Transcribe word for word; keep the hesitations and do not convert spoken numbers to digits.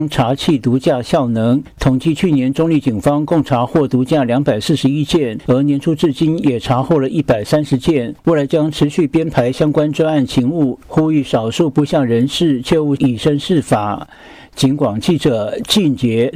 查缉毒驾效能。统计去年中立警方共查获毒驾两百四十一件，而年初至今也查获了一百三十件。未来将持续编排相关专案勤务，呼吁少数不肖人士切勿以身试法。警广记者靳杰